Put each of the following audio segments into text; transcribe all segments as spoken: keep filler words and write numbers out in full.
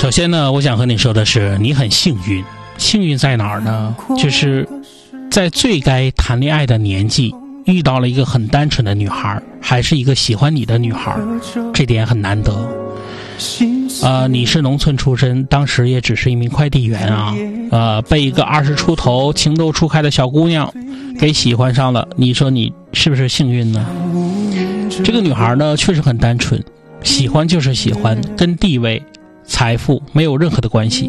首先呢，我想和你说的是，你很幸运。幸运在哪儿呢？就是在最该谈恋爱的年纪，遇到了一个很单纯的女孩，还是一个喜欢你的女孩，这点很难得。呃，你是农村出身，当时也只是一名快递员啊，呃，被一个二十出头、情窦初开的小姑娘给喜欢上了，你说你是不是幸运呢？这个女孩呢，确实很单纯，喜欢就是喜欢，跟地位、财富没有任何的关系。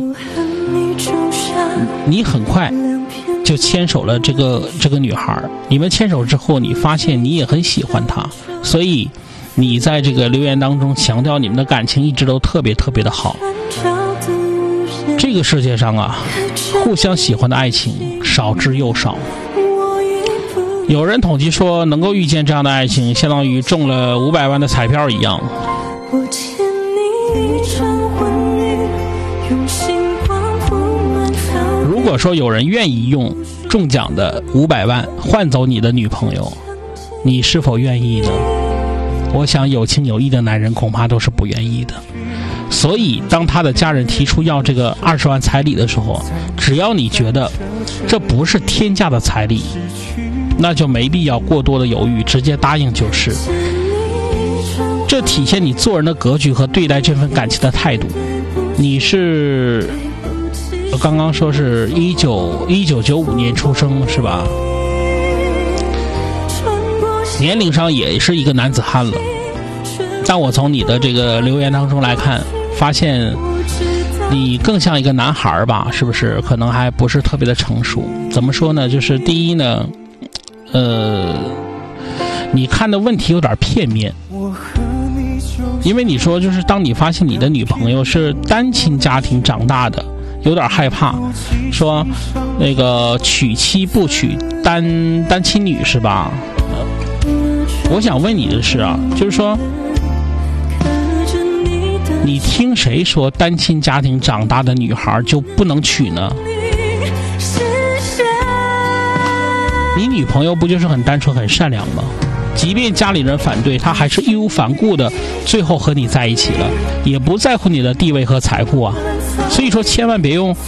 你很快就牵手了这个这个女孩，你们牵手之后，你发现你也很喜欢她，所以你在这个留言当中强调你们的感情一直都特别特别的好。这个世界上啊，互相喜欢的爱情少之又少。有人统计说，能够遇见这样的爱情，相当于中了五百万的彩票一样。如果说有人愿意用中奖的五百万换走你的女朋友，你是否愿意呢？我想有情有义的男人恐怕都是不愿意的。所以当他的家人提出要这个二十万彩礼的时候，只要你觉得这不是天价的彩礼，那就没必要过多的犹豫，直接答应就是。这体现你做人的格局和对待这份感情的态度。你是我刚刚说是一九一九九五年出生是吧？年龄上也是一个男子汉了。但我从你的这个留言当中来看，发现你更像一个男孩吧，是不是？可能还不是特别的成熟。怎么说呢？就是第一呢，呃，你看的问题有点片面。因为你说就是当你发现你的女朋友是单亲家庭长大的，有点害怕，说那个娶妻不娶单单亲女是吧？呃、我想问你的是啊，就是说你听谁说单亲家庭长大的女孩就不能娶呢？你女朋友不就是很单纯很善良吗？即便家里人反对，她还是义无反顾的最后和你在一起了，也不在乎你的地位和财富啊。所以说千万别用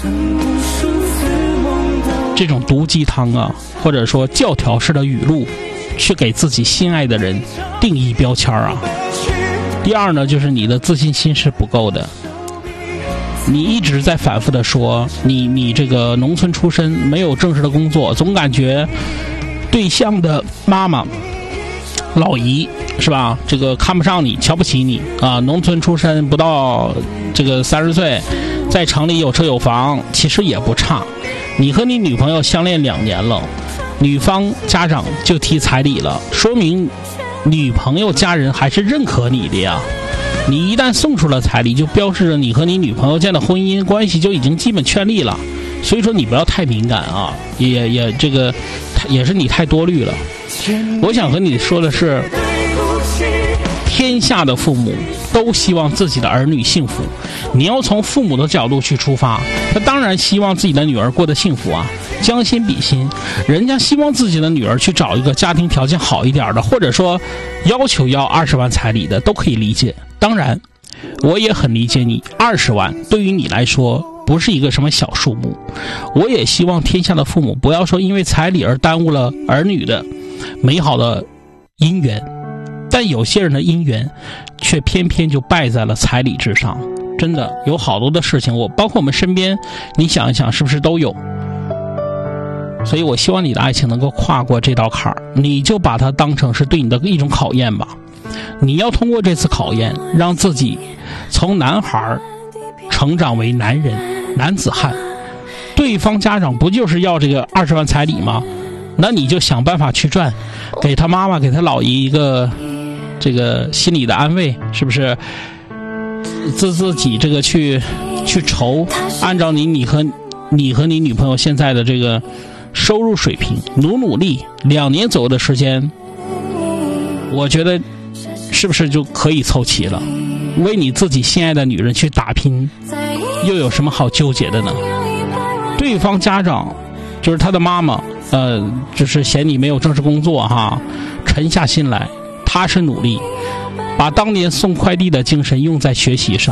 这种毒鸡汤啊，或者说教条式的语录去给自己心爱的人定义标签啊。第二呢，就是你的自信心是不够的。你一直在反复的说你你这个农村出身，没有正式的工作，总感觉对象的妈妈老姨是吧，这个看不上你，瞧不起你啊。农村出身，不到这个三十岁，在城里有车有房，其实也不差。你和你女朋友相恋两年了，女方家长就提彩礼了，说明女朋友家人还是认可你的呀。你一旦送出了彩礼，就标示着你和你女朋友间的婚姻关系就已经基本确立了。所以说你不要太敏感啊，也也这个也是你太多虑了。我想和你说的是，天下的父母都希望自己的儿女幸福，你要从父母的角度去出发，他当然希望自己的女儿过得幸福啊，将心比心，人家希望自己的女儿去找一个家庭条件好一点的，或者说要求要二十万彩礼的，都可以理解。当然我也很理解你，二十万对于你来说不是一个什么小数目。我也希望天下的父母不要说因为彩礼而耽误了儿女的美好的姻缘，但有些人的姻缘却偏偏就败在了彩礼之上。真的有好多的事情，我包括我们身边，你想一想是不是都有？所以我希望你的爱情能够跨过这道坎儿，你就把它当成是对你的一种考验吧。你要通过这次考验，让自己从男孩成长为男人、男子汉。对方家长不就是要这个二十万彩礼吗？那你就想办法去赚，给他妈妈、给他姥爷一个这个心理的安慰，是不是？自自己这个去去筹，按照你你和你和你女朋友现在的这个收入水平，努努力，两年左右的时间，我觉得是不是就可以凑齐了？为你自己心爱的女人去打拼，又有什么好纠结的呢？对方家长就是他的妈妈，呃，就是嫌你没有正式工作哈，沉下心来，踏实努力，把当年送快递的精神用在学习上，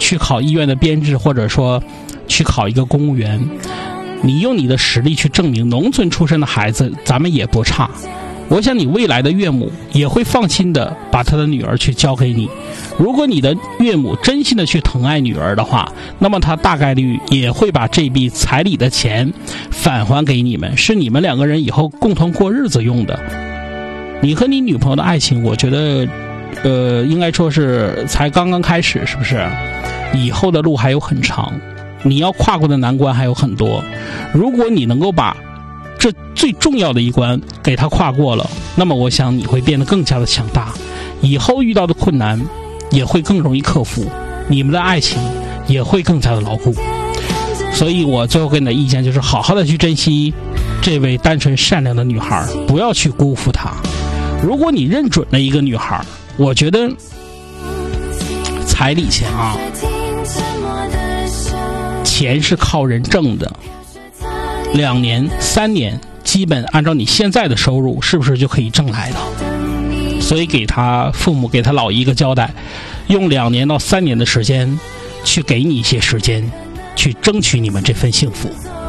去考医院的编制，或者说去考一个公务员，你用你的实力去证明农村出身的孩子咱们也不差。我想你未来的岳母也会放心的把他的女儿去交给你。如果你的岳母真心的去疼爱女儿的话，那么他大概率也会把这笔彩礼的钱返还给你们，是你们两个人以后共同过日子用的。你和你女朋友的爱情，我觉得呃，应该说是才刚刚开始，是不是？以后的路还有很长，你要跨过的难关还有很多。如果你能够把这最重要的一关给他跨过了，那么我想你会变得更加的强大，以后遇到的困难也会更容易克服，你们的爱情也会更加的牢固。所以我最后给你的意见就是，好好的去珍惜这位单纯善良的女孩，不要去辜负她。如果你认准了一个女孩，我觉得彩礼钱啊，钱是靠人挣的，两年三年基本按照你现在的收入是不是就可以挣来的？所以给他父母给他老一个交代，用两年到三年的时间去给你一些时间去争取你们这份幸福。